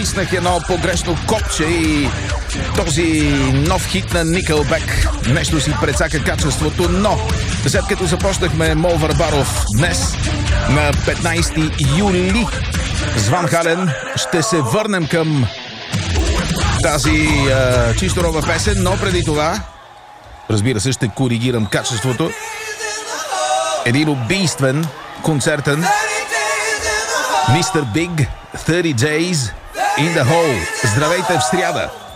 Натиснах едно погрешно копче и този нов хит на Nickelback нещо си прецака качеството, но след като започнахме Мол Варбаров днес на 15 юли с Ван Хален, ще се върнем към тази чисто нова песен, но преди това, разбира се, ще коригирам качеството. Един убийствен, концертен Mr. Big, 30 Days in the Hole. Здравейте в сряда!